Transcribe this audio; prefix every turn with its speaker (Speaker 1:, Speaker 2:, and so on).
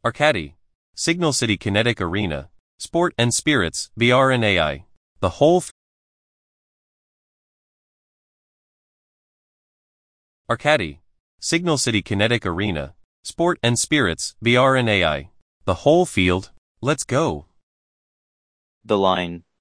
Speaker 1: Arcady, Signal City Kinetic Arena, Sport and Spirits, VR and AI. The whole Arcady, Signal City Kinetic Arena, Sport and Spirits, VR and AI. The whole field. Let's go.
Speaker 2: The line.